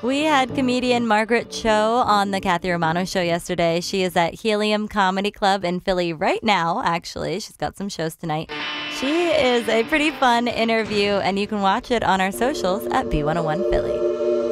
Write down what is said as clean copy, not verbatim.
We had comedian Margaret Cho on the Kathy Romano show yesterday. She is at Helium Comedy Club in Philly right now, actually. She's got some shows tonight. She is a pretty fun interview, and you can watch it on our socials at B101 Philly.